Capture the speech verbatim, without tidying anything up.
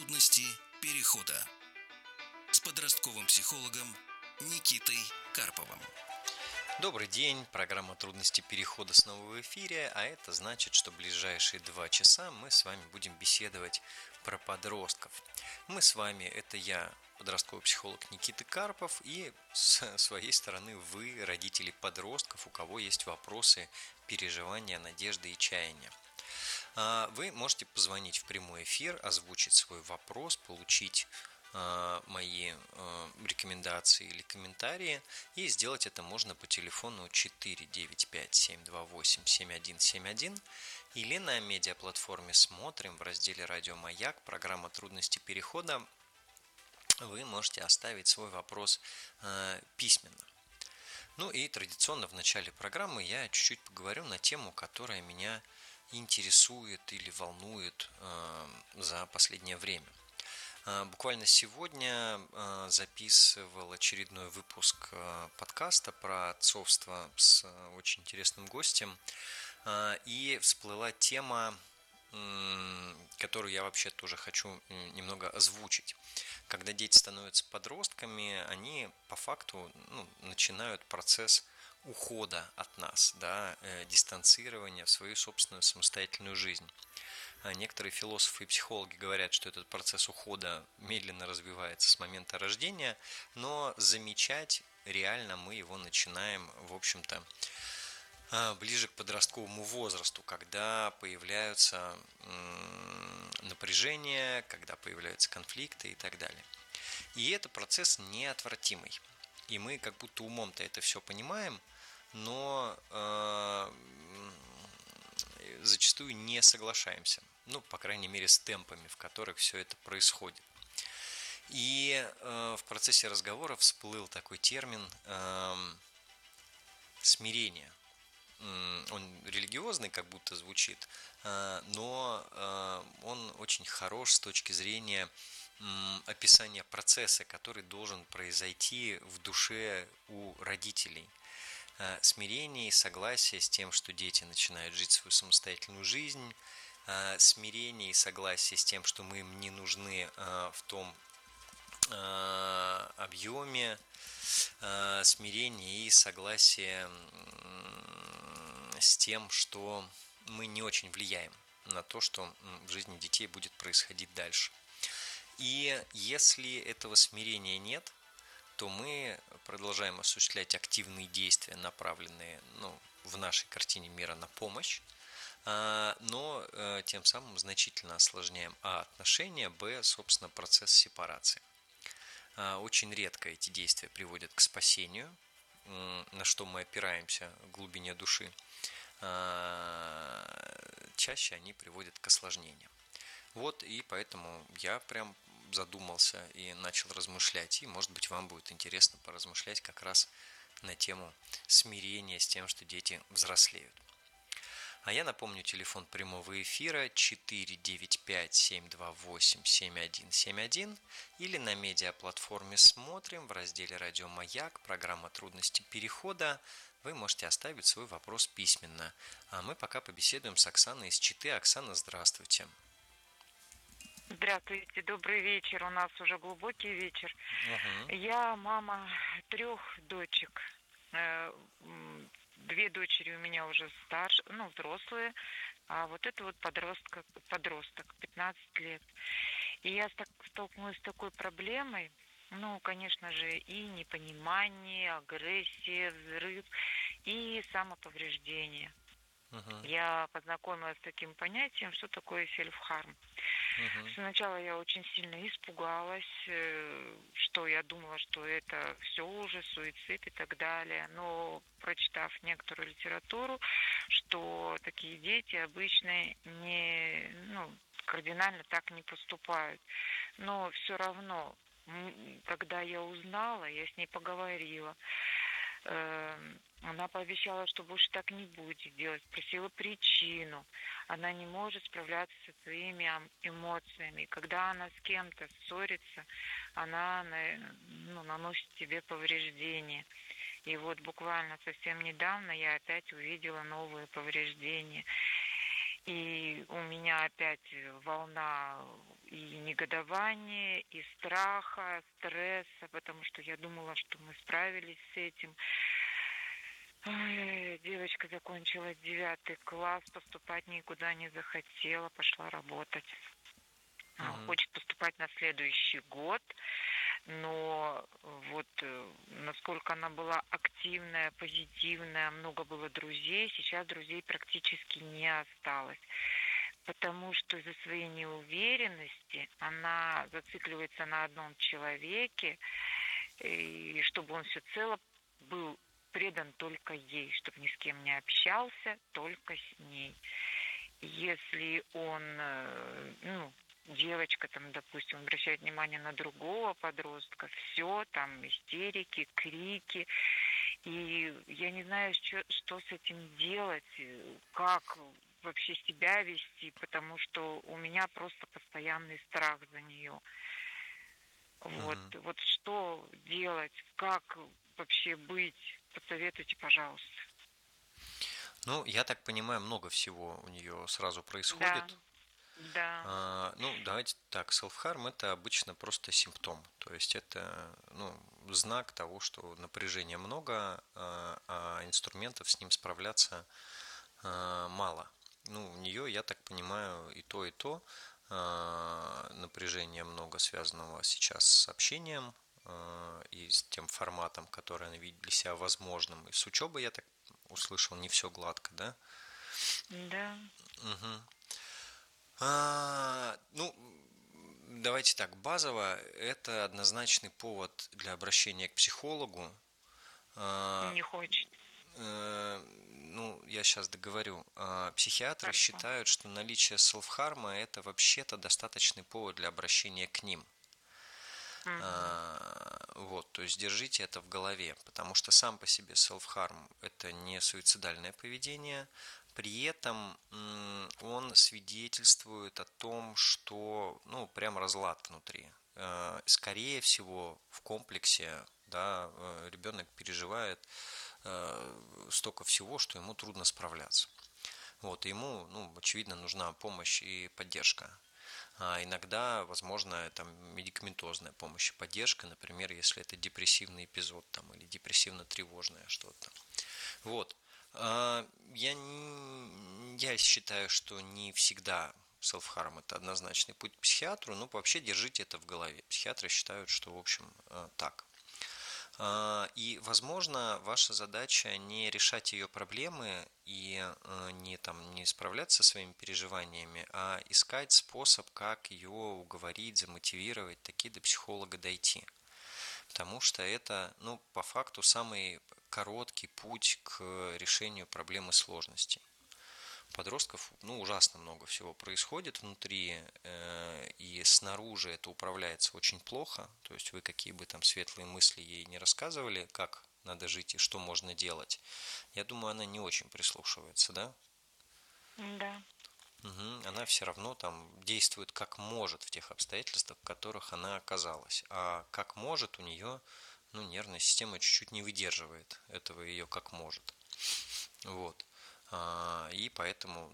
Трудности перехода с подростковым психологом Никитой Карповым. Добрый день, программа «Трудности перехода» снова в эфире, а это значит, что ближайшие два часа мы с вами будем беседовать про подростков. Мы с вами, это я, подростковый психолог Никита Карпов, и с своей стороны вы, родители подростков, у кого есть вопросы, переживания, надежды и чаяния. Вы можете позвонить в прямой эфир, озвучить свой вопрос, получить мои рекомендации или комментарии, и сделать это можно по телефону четыре девять пять семь два восемь семь один семь один или на медиаплатформе «Смотрим» в разделе «Радио Маяк», программа «Трудности перехода». Вы можете оставить свой вопрос письменно. Ну и традиционно в начале программы я чуть-чуть поговорю на тему, которая меня интересует или волнует за последнее время. Буквально сегодня записывал очередной выпуск подкаста про отцовство с очень интересным гостем, и всплыла тема, которую я вообще тоже хочу немного озвучить. Когда дети становятся подростками, они по факту ну, начинают процесс ухода от нас, да, дистанцирования в свою собственную самостоятельную жизнь. Некоторые философы и психологи говорят, что этот процесс ухода медленно развивается с момента рождения, но замечать реально мы его начинаем, в общем-то, ближе к подростковому возрасту, когда появляются напряжения, когда появляются конфликты и так далее. И это процесс неотвратимый. И мы как будто умом-то это все понимаем, но э, зачастую не соглашаемся. Ну, по крайней мере, с темпами, в которых все это происходит. И э, в процессе разговора всплыл такой термин э, смирение. Он религиозный, как будто звучит, э, но э, он очень хорош с точки зрения э, описания процесса, который должен произойти в душе у родителей. Э, смирение и согласие с тем, что дети начинают жить свою самостоятельную жизнь, смирение и согласие с тем, что мы им не нужны в том объеме, смирение и согласие с тем, что мы не очень влияем на то, что в жизни детей будет происходить дальше. И если этого смирения нет, то мы продолжаем осуществлять активные действия, направленные ну, в нашей картине мира на помощь, но тем самым значительно осложняем а. отношения, б. собственно процесс сепарации. Очень редко эти действия приводят к спасению, на что мы опираемся в глубине души. Чаще они приводят к осложнениям. Вот и поэтому я прям задумался и начал размышлять, и может быть вам будет интересно поразмышлять как раз на тему смирения с тем, что дети взрослеют. А я напомню, телефон прямого эфира четыре девять пять семь два восемь семь один семь один или на медиаплатформе «Смотрим» в разделе «Радио Маяк», программа «Трудности перехода». Вы можете оставить свой вопрос письменно. А мы пока побеседуем с Оксаной из Читы. Оксана, здравствуйте. Здравствуйте, добрый вечер. У нас уже глубокий вечер. Угу. Я мама трех дочек. Две дочери у меня уже старше, ну, взрослые, а вот это вот подросток, подросток, пятнадцать лет. И я столкнулась с такой проблемой, ну, конечно же, и непонимание, агрессия, взрыв, и самоповреждение. Uh-huh. Я познакомилась с таким понятием, что такое селф-харм. Uh-huh. Сначала я очень сильно испугалась, что я думала, что это все уже суицид и так далее. Но прочитав некоторую литературу, что такие дети обычно не, ну, кардинально так не поступают. Но все равно, когда я узнала, я с ней поговорила, она пообещала, что больше так не будет делать, спросила причину. Она не может справляться со своими эмоциями. Когда она с кем-то ссорится, она ну, наносит себе повреждения. И вот буквально совсем недавно я опять увидела новые повреждения. И у меня опять волна и негодования, и страха, стресса, потому что я думала, что мы справились с этим. Ой, девочка закончила девятый класс, поступать никуда не захотела, пошла работать. Мгм. Хочет поступать на следующий год, но вот э, насколько она была активная, позитивная, много было друзей, сейчас друзей практически не осталось. Потому что из-за своей неуверенности она зацикливается на одном человеке, и чтобы он всецело был предан только ей, чтобы ни с кем не общался, только с ней. Если он, э, ну, девочка, там, допустим, обращает внимание на другого подростка, все, там, истерики, крики. И я не знаю, что, что с этим делать, как вообще себя вести, потому что у меня просто постоянный страх за нее. Вот, Мгм. вот что делать, как вообще быть, посоветуйте, пожалуйста. Ну, я так понимаю, много всего у нее сразу Да, происходит. да, А, ну, давайте так, self-harm это обычно просто симптом. То есть это, ну, знак того, что напряжения много, а, а инструментов с ним справляться а, мало. Ну, у нее, я так понимаю, и то, и то. А, напряжения много, связанного сейчас с общением а, и с тем форматом, который она видит для себя возможным. И с учебой, я так услышал, не все гладко, да? да. Мгм. А, ну, давайте так, базово это однозначный повод для обращения к психологу. А, Не хочет. э, ну, я сейчас договорю. А, психиатры Хорошо. считают, что наличие селфхарма это вообще-то достаточный повод для обращения к ним. Мгм. А, вот, то есть держите это в голове, потому что сам по себе self-harm это не суицидальное поведение, при этом м, он свидетельствует о том, что, ну, прям разлад внутри. Э, Скорее всего, в комплексе, да, э, ребенок переживает э, столько всего, что ему трудно справляться. Вот, и ему, ну, очевидно, нужна помощь и поддержка. А иногда, возможно, там медикаментозная помощь и поддержка, например, если это депрессивный эпизод там, или депрессивно-тревожное что-то. Вот. А, Я, не- я считаю, что не всегда self-harm это однозначный путь к психиатру, но вообще держите это в голове. Психиатры считают, что, в общем, э, так. А, И, возможно, ваша задача не решать ее проблемы и э, не, там, не справляться со своими переживаниями, а искать способ, как ее уговорить, замотивировать, таки до психолога дойти. Потому что это, ну, по факту, самый короткий путь к решению проблемы сложностей. Подростков, ну, ужасно много всего происходит внутри, э, и снаружи это управляется очень плохо. То есть вы какие бы там светлые мысли ей не рассказывали, как надо жить и что можно делать, я думаю, она не очень прислушивается, да? Да. Мгм. Она все равно там действует как может в тех обстоятельствах, в которых она оказалась. А как может у нее, ну, нервная система чуть-чуть не выдерживает этого ее как может. Вот. А, И поэтому,